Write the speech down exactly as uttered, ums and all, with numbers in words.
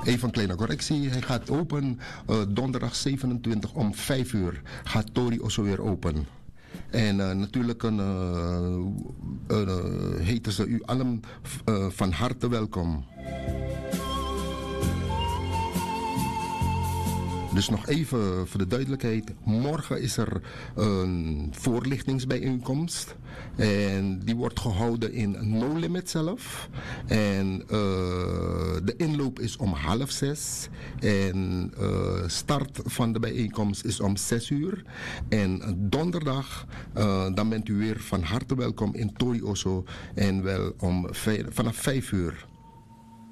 Even een kleine correctie. Hij gaat open uh, donderdag zevenentwintig om vijf uur. Gaat Tori Osso weer open. En uh, natuurlijk een, uh, uh, uh, heten ze u allen uh, van harte welkom. Dus nog even voor de duidelijkheid. Morgen is er een voorlichtingsbijeenkomst. En die wordt gehouden in No Limit zelf. En uh, de inloop is om half zes. En uh, start van de bijeenkomst is om zes uur. En donderdag, uh, dan bent u weer van harte welkom in Tori Osso. En wel om vijf, vanaf vijf uur.